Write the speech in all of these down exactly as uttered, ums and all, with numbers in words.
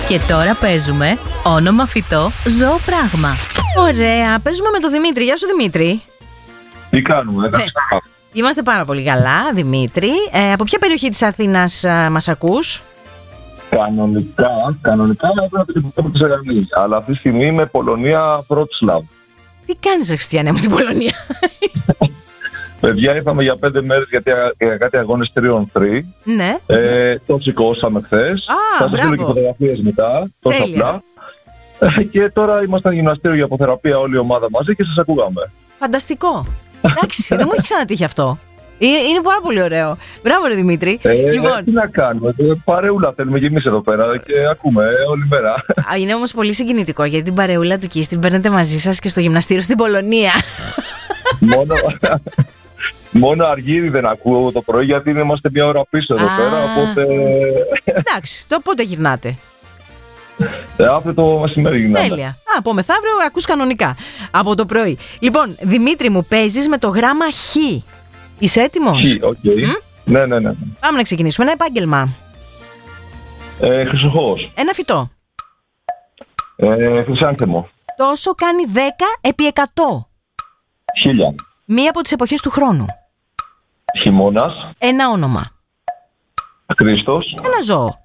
Και τώρα παίζουμε όνομα φυτό, ζώο, πράγμα. Ωραία, παίζουμε με τον Δημήτρη. Γεια σου, Δημήτρη. Τι κάνουμε, ναι. Είμαστε πάρα πολύ καλά, Δημήτρη. Ε, από ποια περιοχή της Αθήνας ε, μας ακούς? Κανονικά, κανονικά έπρεπε να το Ζεγανή. Αλλά αυτή τη στιγμή είμαι Πολωνία Βρότσλαβ. Τι κάνεις, ρε Χριστιανέ μου, στην Πολωνία? Παιδιά, ήρθαμε για πέντε μέρες γιατί για κάτι αγώνες τριών τρία. Ναι. Ε, το σηκώσαμε χθες. Α, θα σας στείλω και φωτογραφίες μετά. Τόσο απλά. Και τώρα ήμασταν γυμναστήριο για αποθεραπεία όλη η ομάδα μαζί και σας ακούγαμε. Φανταστικό. Εντάξει, δεν μου έχει ξανατύχει αυτό. Είναι πάρα πολύ ωραίο. Μπράβο, ρε Δημήτρη. Ε, λοιπόν. Τι να κάνουμε, παρεούλα θέλουμε και εμείς εδώ πέρα και ακούμε όλη μέρα. Είναι όμως πολύ συγκινητικό γιατί την παρεούλα του Kiss την παίρνετε μαζί σας και στο γυμναστήριο στην Πολωνία. Μόνο, μόνο Αργύρι δεν ακούω το πρωί γιατί είμαστε μια ώρα πίσω εδώ πέρα. Οπότε... Εντάξει, το πότε γυρνάτε? Ε, αύριο το μεσημέρι γυρνάμε. Τέλεια. Α, από μεθαύριο ακούς κανονικά από το πρωί. Λοιπόν, Δημήτρη μου, παίζεις με το γράμμα Χ. Είσαι έτοιμος? Χ, οκ. Okay. Mm? Ναι, ναι, ναι. Πάμε να ξεκινήσουμε. Ένα επάγγελμα. Ε, Χρυσοχώος. Ένα φυτό. Ε, Χρυσάνθεμο. Τόσο κάνει δέκα επί εκατό. Χίλια. Μία από τις εποχές του χρόνου. Χειμώνας. Ένα όνομα. Χρήστος. Ένα ζώο.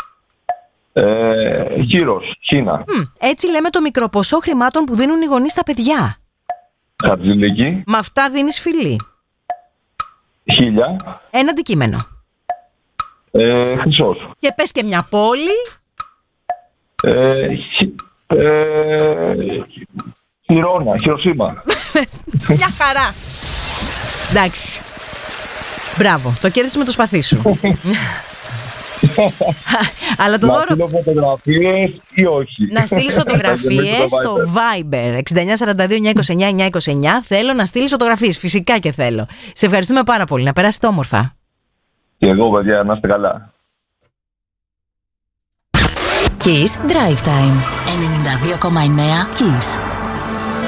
Ε, γύρος. Χίνα. Mm, έτσι λέμε το μικρό ποσό χρημάτων που δίνουν οι γονείς στα παιδιά. Χατζηλίκη. Με αυτά δίνεις φιλί. Χίλια. Ένα αντικείμενο. Ε, χρυσός. Και πες και μια πόλη. Ε, χι, ε, Χιρόνα, Χιροσίμα. Μια χαρά. Εντάξει. Μπράβο, το κέρδισες με το σπαθί σου. Αλλά το να δώρο... στείλω φωτογραφίες ή όχι? Να στείλεις φωτογραφίες στο Viber εξήντα εννιά σαράντα δύο εννιακόσια είκοσι εννιά εννιακόσια είκοσι εννιά. Θέλω να στείλεις φωτογραφίες, φυσικά και θέλω. Σε ευχαριστούμε πάρα πολύ, να περάσετε όμορφα. Και εγώ, παιδιά, να είστε καλά. Kiss Drive Time ενενήντα δύο κόμμα εννέα Kiss.